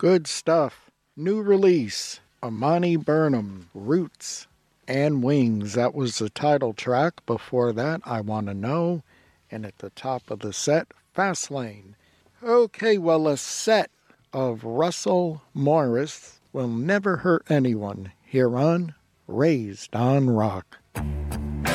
Good stuff. New release, Amani Burnham, Roots and Wings. That was the title track. Before that, I Want to Know. And at the top of the set, Fastlane. Okay, well, a set of Russell Morris will never hurt anyone here on Raised on Rock.